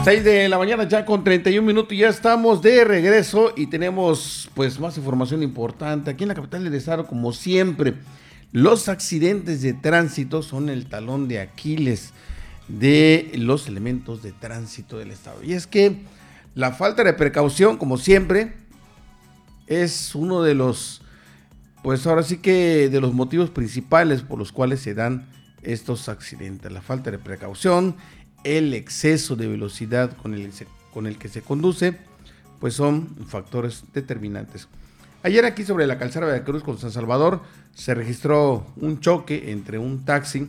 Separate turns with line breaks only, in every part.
6 de la mañana ya con 31 minutos y ya estamos de regreso y tenemos pues más información importante. Aquí en la capital del estado, como siempre, los accidentes de tránsito son el talón de Aquiles de los elementos de tránsito del estado. Y es que la falta de precaución, como siempre, es uno de los, pues ahora sí que de los motivos principales por los cuales se dan estos accidentes. La falta de precaución, el exceso de velocidad con el que se conduce, pues son factores determinantes. Ayer aquí sobre la calzada de Veracruz con San Salvador se registró un choque entre un taxi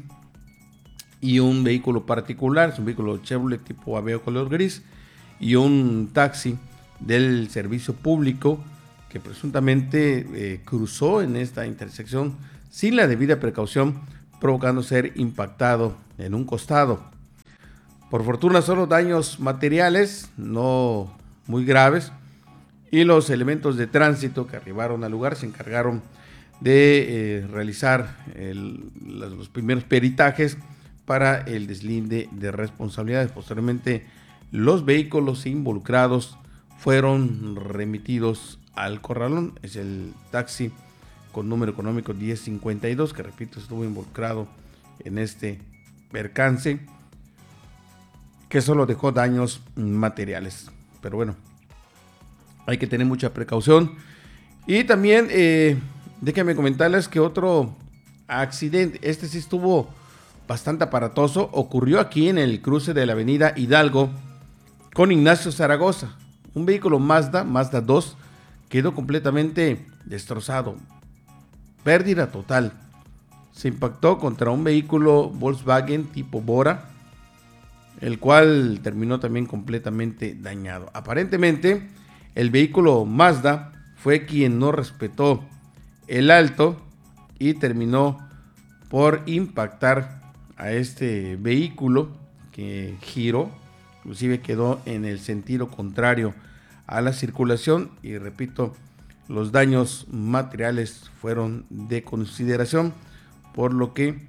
y un vehículo particular, es un vehículo Chevrolet tipo Aveo color gris, y un taxi del servicio público que presuntamente cruzó en esta intersección sin la debida precaución, provocando ser impactado en un costado. Por fortuna solo daños materiales, no muy graves, y los elementos de tránsito que arribaron al lugar se encargaron de realizar los primeros peritajes para el deslinde de responsabilidades. Posteriormente, los vehículos involucrados fueron remitidos al corralón. Es el taxi con número económico 1052, que repito, estuvo involucrado en este percance, que solo dejó daños materiales. Pero bueno, hay que tener mucha precaución. Y también, déjenme comentarles que otro accidente, este sí estuvo bastante aparatoso, ocurrió aquí en el cruce de la avenida Hidalgo con Ignacio Zaragoza. Un vehículo Mazda 2, quedó completamente destrozado. Pérdida total. Se impactó contra un vehículo Volkswagen tipo Bora, el cual terminó también completamente dañado. Aparentemente, el vehículo Mazda fue quien no respetó el alto y terminó por impactar a este vehículo que giró, inclusive quedó en el sentido contrario a la circulación. Y repito, los daños materiales fueron de consideración, por lo que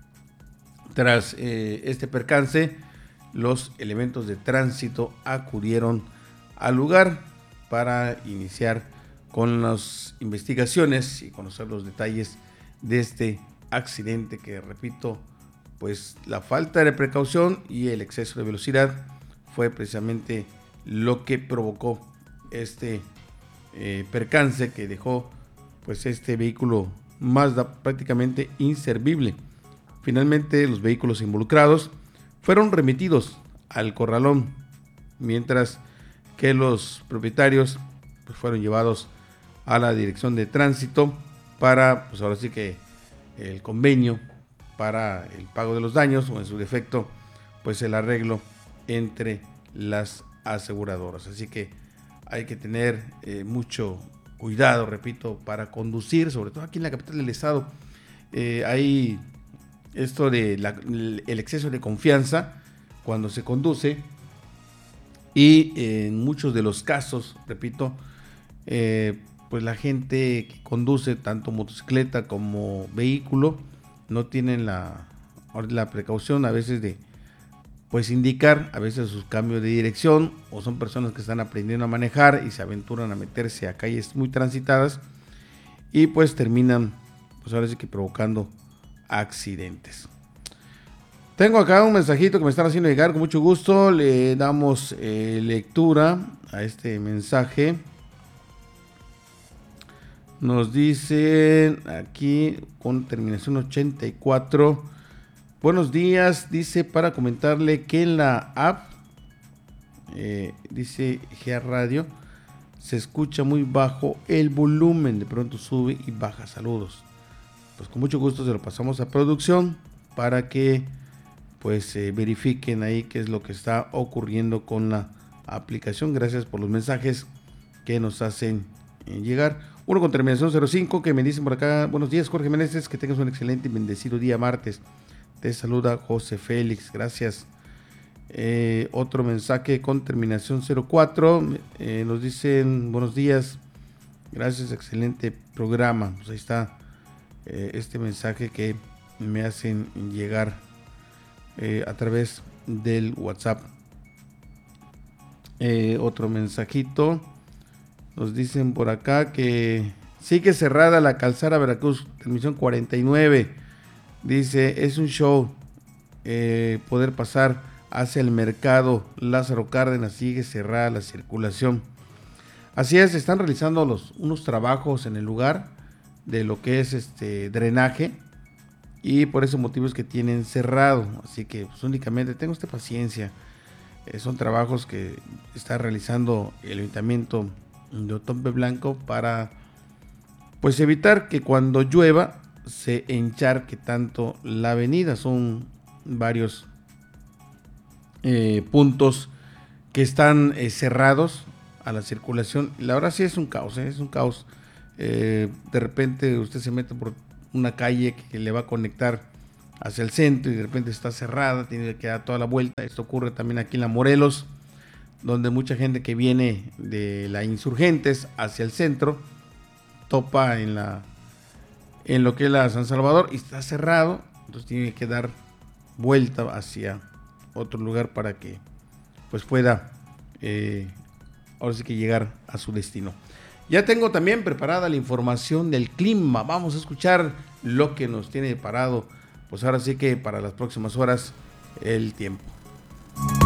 tras este percance, los elementos de tránsito acudieron al lugar para iniciar con las investigaciones y conocer los detalles de este accidente que, repito, pues la falta de precaución y el exceso de velocidad fue precisamente lo que provocó este percance que dejó pues este vehículo Mazda prácticamente inservible. Finalmente, los vehículos involucrados fueron remitidos al corralón, mientras que los propietarios pues fueron llevados a la dirección de tránsito para, pues ahora sí que el convenio para el pago de los daños, o en su defecto, pues el arreglo entre las aseguradoras. Así que hay que tener mucho cuidado, repito, para conducir, sobre todo aquí en la capital del estado. Hay esto de el exceso de confianza cuando se conduce, y en muchos de los casos, repito, pues la gente que conduce tanto motocicleta como vehículo no tienen la precaución a veces de pues indicar a veces sus cambios de dirección, o son personas que están aprendiendo a manejar y se aventuran a meterse a calles muy transitadas y pues terminan pues ahora sí que provocando accidentes. Tengo acá un mensajito que me están haciendo llegar, con mucho gusto le damos lectura a este mensaje. Nos dicen aquí con terminación 84: buenos días, dice, para comentarle que en la app, dice GA Radio, se escucha muy bajo el volumen, de pronto sube y baja, saludos. Pues con mucho gusto se lo pasamos a producción para que pues verifiquen ahí qué es lo que está ocurriendo con la aplicación. Gracias por los mensajes que nos hacen llegar. Uno con terminación 05 que me dicen por acá: buenos días, Jorge Meneses, que tengas un excelente y bendecido día martes. Te saluda José Félix, gracias. Otro mensaje con terminación 04, nos dicen: buenos días, gracias, excelente programa. Pues ahí está este mensaje que me hacen llegar a través del WhatsApp. Otro mensajito. Nos dicen por acá que sigue cerrada la calzada Veracruz, transmisión 49. Dice, es un show poder pasar hacia el mercado Lázaro Cárdenas, sigue cerrada la circulación. Así es, están realizando unos trabajos en el lugar de lo que es drenaje, y por ese motivo es que tienen cerrado. Así que pues, únicamente tenga usted paciencia. Son trabajos que está realizando el Ayuntamiento de Otompe Blanco para pues evitar que cuando llueva se encharque tanto la avenida. Son varios puntos que están cerrados a la circulación. La verdad sí es un caos, es un caos. De repente usted se mete por una calle que le va a conectar hacia el centro y de repente está cerrada, tiene que dar toda la vuelta. Esto ocurre también aquí en la Morelos, donde mucha gente que viene de la Insurgentes hacia el centro topa en lo que es la San Salvador y está cerrado, entonces tiene que dar vuelta hacia otro lugar para que pues pueda ahora sí que llegar a su destino. Ya tengo también preparada la información del clima. Vamos a escuchar lo que nos tiene parado, pues ahora sí que para las próximas horas, el tiempo.